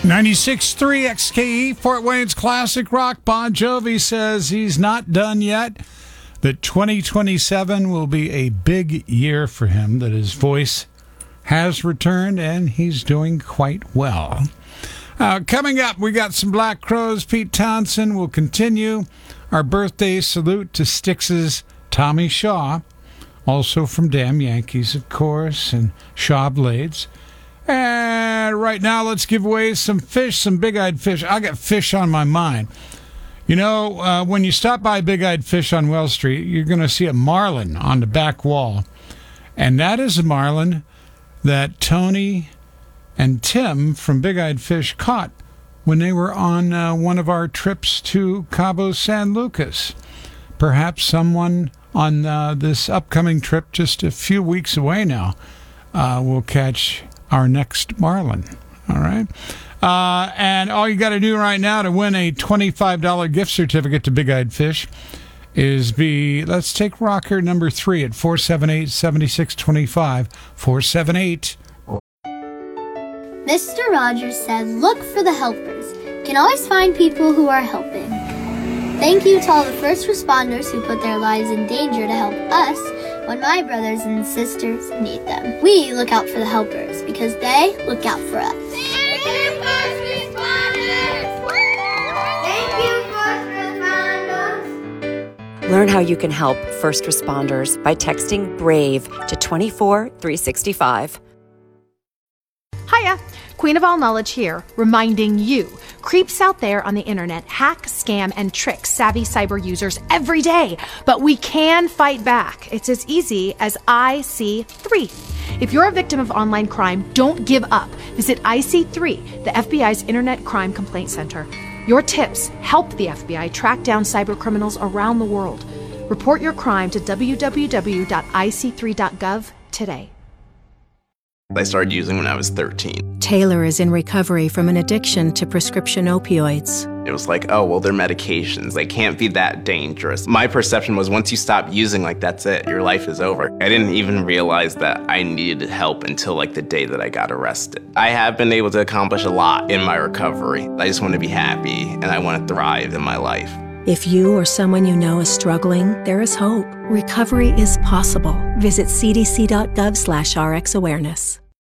96.3 XKE, Fort Wayne's classic rock. Bon Jovi says he's not done yet, that 2027 will be a big year for him, that his voice has returned, and he's doing quite well. Coming up, we got some Black Crowes. Pete Townsend will continue our birthday salute to Styx's Tommy Shaw, also from Damn Yankees, of course, and Shaw Blades. And right now, let's give away some fish, some big-eyed fish. I got fish on my mind. You know, when you stop by Big-Eyed Fish on Wells Street, you're going to see a marlin on the back wall. And that is a marlin that Tony and Tim from Big-Eyed Fish caught when they were on one of our trips to Cabo San Lucas. Perhaps someone on this upcoming trip, just a few weeks away now, will catch our next marlin. All right. And all you got to do right now to win a $25 gift certificate to Big-Eyed Fish is let's take rocker number 3 at 478-7625. 478. Mr. Rogers said, look for the helpers. You can always find people who are helping. Thank you to all the first responders who put their lives in danger to help us when my brothers and sisters need them. We look out for the helpers because they look out for us. Thank you, first responders! Thank you, first responders! Learn how you can help first responders by texting BRAVE to 24365. Hiya, Queen of All Knowledge here, reminding you, creeps out there on the internet hack, scam, and trick savvy cyber users every day. But we can fight back. It's as easy as IC3. If you're a victim of online crime, don't give up. Visit IC3, the FBI's Internet Crime Complaint Center. Your tips help the FBI track down cyber criminals around the world. Report your crime to www.ic3.gov today. I started using when I was 13. Taylor is in recovery from an addiction to prescription opioids. It was like, oh, well, they're medications. They can't be that dangerous. My perception was once you stop using, that's it. Your life is over. I didn't even realize that I needed help until the day that I got arrested. I have been able to accomplish a lot in my recovery. I just want to be happy and I want to thrive in my life. If you or someone you know is struggling, there is hope. Recovery is possible. Visit cdc.gov/RxAwareness.